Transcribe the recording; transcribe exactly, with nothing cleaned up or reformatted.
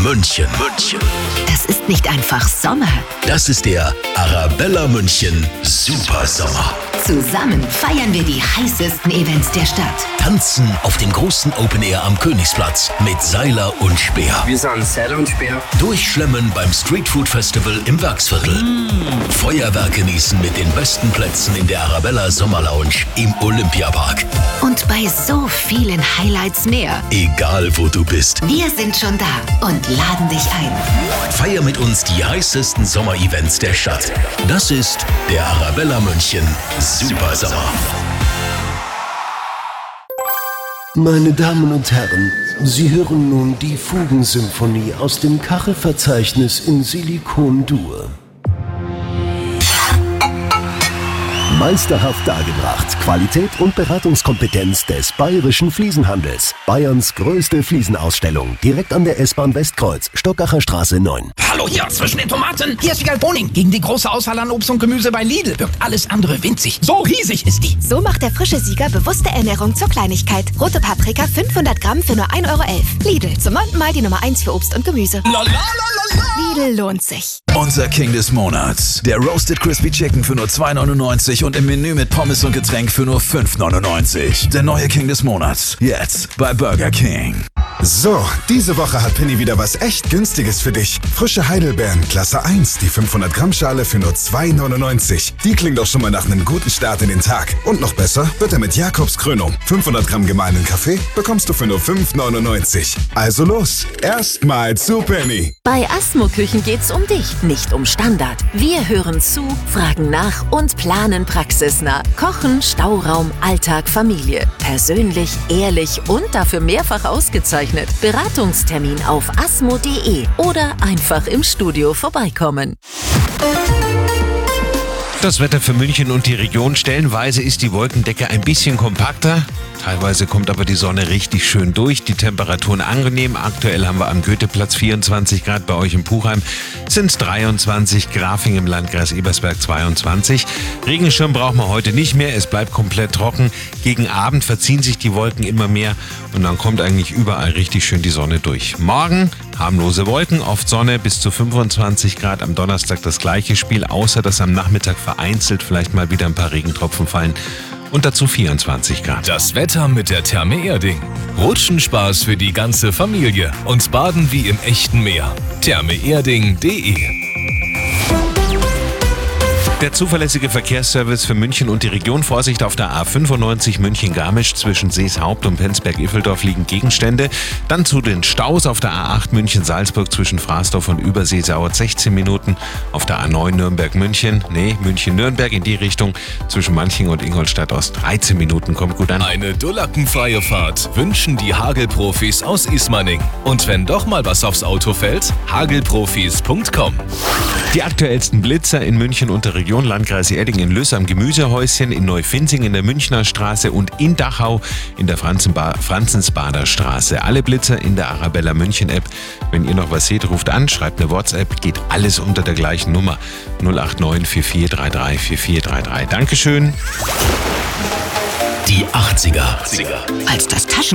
München. München. Das ist nicht einfach Sommer. Das ist der Arabella München Supersommer. Zusammen feiern wir die heißesten Events der Stadt. Tanzen auf dem großen Open Air am Königsplatz mit Seiler und Speer. Wir sind Seiler und Speer. Durchschlemmen beim Street Food Festival im Werksviertel. Mm. Feuerwerk genießen mit den besten Plätzen in der Arabella Sommerlounge im Olympiapark. Und bei so vielen Highlights mehr. Egal wo du bist. Wir sind schon da und laden dich ein. Feier mit uns die heißesten Sommerevents der Stadt. Das ist der Arabella München Supersommer. Meine Damen und Herren, Sie hören nun die Fugensymphonie aus dem Kachelverzeichnis in Silikon-Dur. Meisterhaft dargebracht. Qualität und Beratungskompetenz des Bayerischen Fliesenhandels. Bayerns größte Fliesenausstellung. Direkt an der S-Bahn Westkreuz, Stockacher Straße neun. Hallo, hier zwischen den Tomaten. Hier ist die Galboning. Gegen die große Auswahl an Obst und Gemüse bei Lidl wirkt alles andere winzig. So riesig ist die. So macht der frische Sieger bewusste Ernährung zur Kleinigkeit. Rote Paprika fünfhundert Gramm für nur ein Euro elf. Lidl, zum neunten Mal die Nummer eins für Obst und Gemüse. Lidl lohnt sich. Unser King des Monats. Der Roasted Crispy Chicken für nur zwei neunundneunzig und im Menü mit Pommes und Getränk für nur fünf neunundneunzig. Der neue King des Monats. Jetzt bei Burger King. So, diese Woche hat Penny wieder was echt Günstiges für dich. Frische Heidelbeeren, Klasse eins, die fünfhundert Gramm Schale für nur zwei neunundneunzig. Die klingt doch schon mal nach einem guten Start in den Tag. Und noch besser wird er mit Jakobs Krönung. fünfhundert Gramm gemahlenen Kaffee bekommst du für nur fünf neunundneunzig. Also los, erstmal zu Penny. Bei Asmo Küchen geht's um dich, nicht um Standard. Wir hören zu, fragen nach und planen praxisnah. Kochen, Stauraum, Alltag, Familie. Persönlich, ehrlich und dafür mehrfach ausgezeichnet. Beratungstermin auf asmo punkt de oder einfach im Studio vorbeikommen. Das Wetter für München und die Region. Stellenweise ist die Wolkendecke ein bisschen kompakter. Teilweise kommt aber die Sonne richtig schön durch. Die Temperaturen angenehm. Aktuell haben wir am Goetheplatz vierundzwanzig Grad. Bei euch in Puchheim sind es dreiundzwanzig. Grafing im Landkreis Ebersberg zweiundzwanzig. Regenschirm brauchen wir heute nicht mehr. Es bleibt komplett trocken. Gegen Abend verziehen sich die Wolken immer mehr. Und dann kommt eigentlich überall richtig schön die Sonne durch. Morgen harmlose Wolken, oft Sonne bis zu fünfundzwanzig Grad. Am Donnerstag das gleiche Spiel, außer dass am Nachmittag vereinzelt vielleicht mal wieder ein paar Regentropfen fallen. Und dazu vierundzwanzig Grad. Das Wetter mit der Therme Erding. Rutschenspaß für die ganze Familie und Baden wie im echten Meer. therme erding punkt de. Der zuverlässige Verkehrsservice für München und die Region. Vorsicht auf der A fünfundneunzig München-Garmisch. Zwischen Seeshaupt und Penzberg-Iffeldorf liegen Gegenstände. Dann zu den Staus auf der A acht München-Salzburg zwischen Fraßdorf und Übersee dauert sechzehn Minuten. Auf der A neun Nürnberg-München, nee, München-Nürnberg in die Richtung. Zwischen Manching und Ingolstadt Ost dreizehn Minuten. Kommt gut an. Eine dullackenfreie Fahrt wünschen die Hagelprofis aus Ismaning. Und wenn doch mal was aufs Auto fällt, hagelprofis punkt com. Die aktuellsten Blitzer in München und der Region. Landkreis Erding in Lüss am Gemüsehäuschen, in Neufinzing in der Münchner Straße und in Dachau in der Franzenba- Franzensbader Straße. Alle Blitzer in der Arabella München App. Wenn ihr noch was seht, ruft an, schreibt eine WhatsApp, geht alles unter der gleichen Nummer null acht neun vier vier drei drei vier vier drei drei. Dankeschön. Die achtziger. Als das Taschen